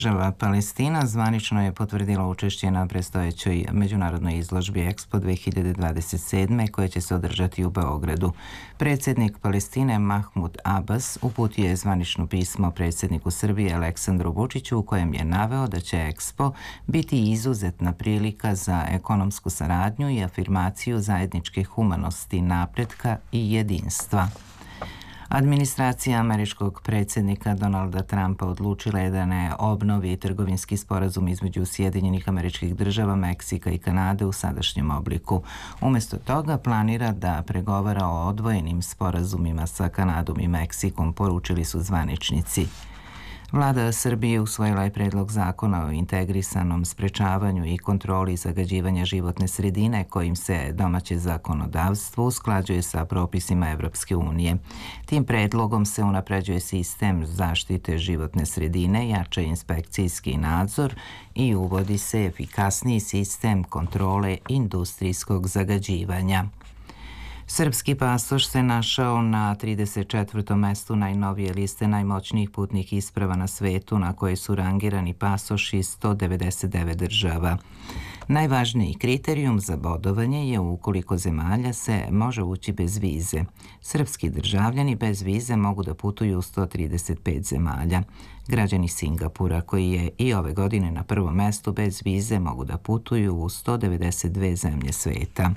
Država Palestina zvanično je potvrdila učešće na predstojećoj međunarodnoj izložbi Expo 2027. koja će se održati u Beogradu. Predsjednik Palestine Mahmud Abbas uputio je zvanično pismo predsjedniku Srbije Aleksandru Vučiću u kojem je naveo da će Expo biti izuzetna prilika za ekonomsku saradnju i afirmaciju zajedničke humanosti, napretka i jedinstva. Administracija američkog predsjednika Donalda Trumpa odlučila je da ne obnovi trgovinski sporazum između Sjedinjenih Američkih Država, Meksika i Kanade u sadašnjem obliku. Umjesto toga planira da pregovara o odvojenim sporazumima sa Kanadom i Meksikom, poručili su zvaničnici. Vlada Srbije usvojila je predlog zakona o integrisanom sprečavanju i kontroli zagađivanja životne sredine kojim se domaće zakonodavstvo usklađuje sa propisima Evropske unije. Tim predlogom se unapređuje sistem zaštite životne sredine, jača inspekcijski nadzor i uvodi se efikasniji sistem kontrole industrijskog zagađivanja. Srpski pasoš se našao na 34. mestu najnovije liste najmoćnijih putnih isprava na svetu na koje su rangirani pasoši 199 država. Najvažniji kriterijum za bodovanje je ukoliko zemalja se može ući bez vize. Srpski državljani bez vize mogu da putuju u 135 zemalja. Građani Singapura, koji je i ove godine na prvom mestu bez vize, mogu da putuju u 192 zemlje sveta.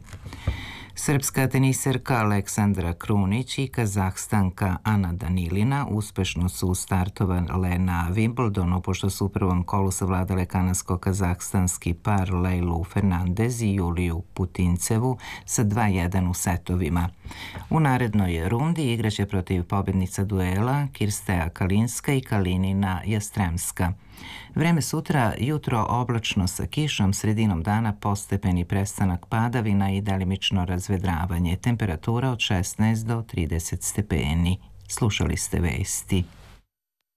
Srpska teniserka Aleksandra Krunić i Kazahstanka Ana Danilina uspešno su startovale na Wimbledonu pošto su u prvom kolu savladale kanadsko-kazahstanski par Lejlu Fernandez i Juliju Putincevu sa 2:1 u setovima. U narednoj rundi igraće protiv pobjednica duela Kirstea Kalinska i Kalinina Jastremska. Vreme sutra, jutro oblačno sa kišom, sredinom dana postepeni prestanak padavina i delimično razvedravanje. Temperatura od 16 do 30 stepeni. Slušali ste vesti.